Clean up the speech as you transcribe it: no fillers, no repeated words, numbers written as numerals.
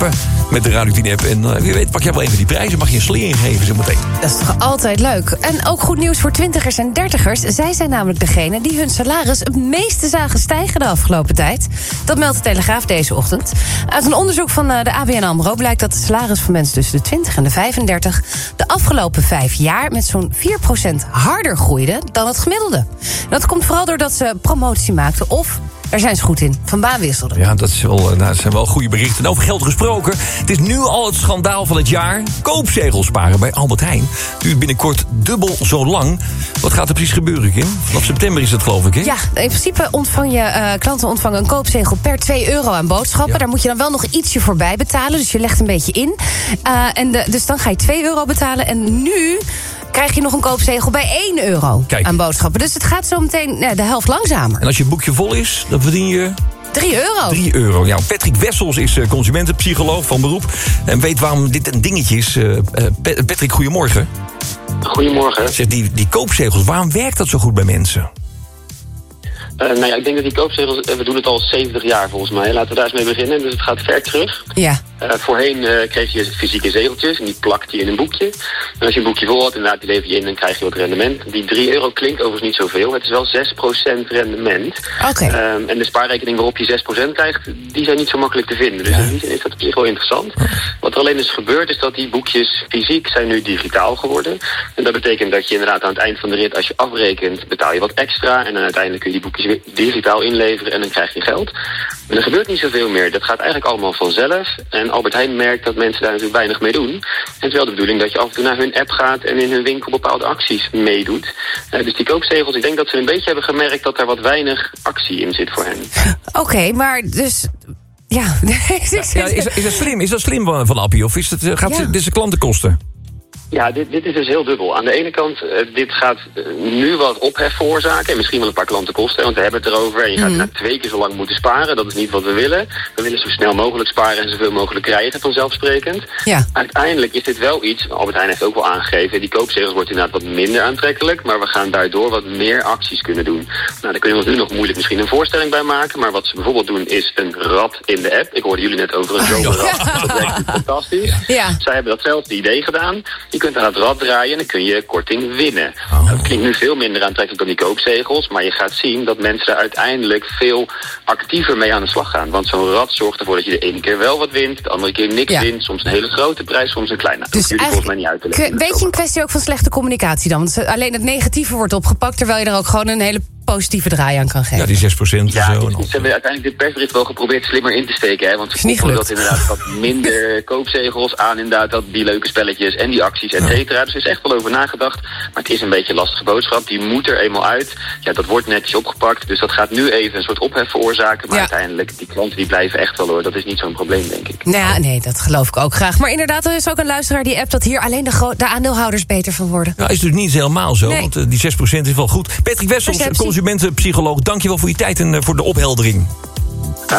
appen met de Radio 10-app. En wie weet pak jij wel even die prijzen. Mag je een slering geven zo meteen. Dat is toch altijd leuk. En ook goed nieuws voor 20ers en 30ers. Zij zijn namelijk degene die hun salaris het meeste zagen stijgen de afgelopen tijd. Dat meldt de Telegraaf deze ochtend. Uit een onderzoek van de ABN AMRO blijkt dat het salaris van mensen tussen de 20 en de 35... de afgelopen 5 jaar met zo'n 4% harder groeide dan het gemiddelde. En dat komt vooral doordat ze promotie maakten of... daar zijn ze goed in, van baan wisselden. Ja, dat zijn wel goede berichten. En over geld gesproken, het is nu al het schandaal van het jaar. Koopzegels sparen bij Albert Heijn duurt binnenkort dubbel zo lang. Wat gaat er precies gebeuren, Kim? Vanaf september is dat, geloof ik, hè? Ja, in principe klanten ontvangen een koopzegel per €2 aan boodschappen. Ja. Daar moet je dan wel nog ietsje voor bij betalen. Dus je legt een beetje in. Dus dan ga je €2 betalen. En nu krijg je nog een koopzegel bij €1 aan boodschappen. Dus het gaat zo meteen de helft langzamer. En als je boekje vol is, dan verdien je... €3. Ja, Patrick Wessels is consumentenpsycholoog van beroep en weet waarom dit een dingetje is. Patrick, goedemorgen. Goedemorgen. Zeg, die koopzegels, waarom werkt dat zo goed bij mensen? Ik denk dat die koopzegels, we doen het al 70 jaar volgens mij. Laten we daar eens mee beginnen. Dus het gaat ver terug. Ja. Voorheen kreeg je fysieke zegeltjes en die plakte je in een boekje. En als je een boekje vol had, inderdaad, die lever je in, dan krijg je wat rendement. Die €3 klinkt overigens niet zoveel. Het is wel 6% rendement. Oké. En de spaarrekening waarop je 6% krijgt, die zijn niet zo makkelijk te vinden. Dus in die zin is dat op zich wel interessant. Wat er alleen is gebeurd, is dat die boekjes fysiek zijn nu digitaal geworden. En dat betekent dat je inderdaad aan het eind van de rit, als je afrekent, betaal je wat extra. En dan uiteindelijk kun je die boekjes weer digitaal inleveren en dan krijg je geld. En er gebeurt niet zoveel meer. Dat gaat eigenlijk allemaal vanzelf. En Albert Heijn merkt dat mensen daar natuurlijk weinig mee doen. En het is wel de bedoeling dat je af en toe naar hun app gaat en in hun winkel bepaalde acties meedoet. Dus die koopzegels, ik denk dat ze een beetje hebben gemerkt dat er wat weinig actie in zit voor hen. Oké, maar dus... Ja. Is dat slim? Is dat slim van Appie? Of gaat dit de klanten kosten? Ja, dit is dus heel dubbel. Aan de ene kant, dit gaat nu wat ophef veroorzaken en misschien wel een paar klanten kosten, want we hebben het erover en je gaat 2 keer zo lang moeten sparen. Dat is niet wat we willen. We willen zo snel mogelijk sparen en zoveel mogelijk krijgen, vanzelfsprekend. Ja. Uiteindelijk is dit wel iets, Albert Heijn heeft ook wel aangegeven, die koopzegels wordt inderdaad wat minder aantrekkelijk, maar we gaan daardoor wat meer acties kunnen doen. Nou, daar kunnen we ons nu nog moeilijk misschien een voorstelling bij maken, maar wat ze bijvoorbeeld doen is een rad in de app. Ik hoorde jullie net over een zomerrad. Dat werkt fantastisch. Ja. Zij hebben datzelfde idee gedaan. Je kunt aan het rad draaien en dan kun je korting winnen. Dat klinkt nu veel minder aantrekkelijk dan die koopzegels, maar je gaat zien dat mensen daar uiteindelijk veel actiever mee aan de slag gaan. Want zo'n rad zorgt ervoor dat je de ene keer wel wat wint, de andere keer niks wint, soms een hele grote prijs, soms een kleine. Dat hoef jullie volgens mij niet uit te leggen. Een beetje een kwestie ook van slechte communicatie dan. Want alleen het negatieve wordt opgepakt, terwijl je er ook gewoon een hele positieve draai aan kan geven. Ja, die 6% of zo. Ze hebben uiteindelijk dit persbericht wel geprobeerd slimmer in te steken. Hè? Want ze koppelen dat inderdaad wat minder koopzegels aan, inderdaad die leuke spelletjes en die acties, et cetera. Dus er is echt wel over nagedacht. Maar het is een beetje een lastige boodschap. Die moet er eenmaal uit. Ja, dat wordt netjes opgepakt. Dus dat gaat nu even een soort ophef veroorzaken. Maar uiteindelijk, die klanten die blijven echt wel hoor. Dat is niet zo'n probleem, denk ik. Nou, nee, dat geloof ik ook graag. Maar inderdaad, er is ook een luisteraar die appt dat hier alleen de aandeelhouders beter van worden. Nou, is dus niet helemaal zo. Nee. Want die 6% is wel goed. Patrick Wessels, consumentenpsycholoog, dankjewel voor je tijd en voor de opheldering.